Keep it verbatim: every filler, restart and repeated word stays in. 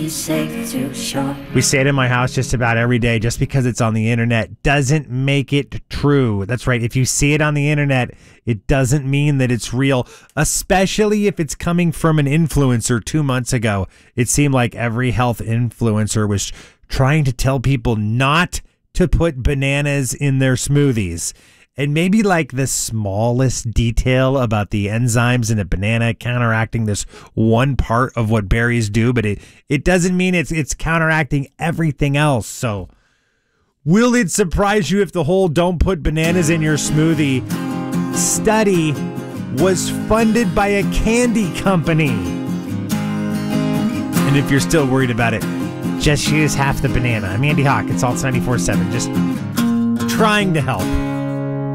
You say too short. We say it in my house just about every day. Just because it's on the internet doesn't make it true. That's right. If you see it on the internet, it doesn't mean that it's real, especially if it's coming from an influencer. Two months ago, it seemed like every health influencer was trying to tell people not to put bananas in their smoothies. And maybe like the smallest detail about the enzymes in a banana counteracting this one part of what berries do, but it, it doesn't mean it's it's counteracting everything else. So will it surprise you if the whole don't put bananas in your smoothie study was funded by a candy company? And if you're still worried about it, just use half the banana. I'm Andy Hawk. It's Alt ninety-four point seven. Just trying to help.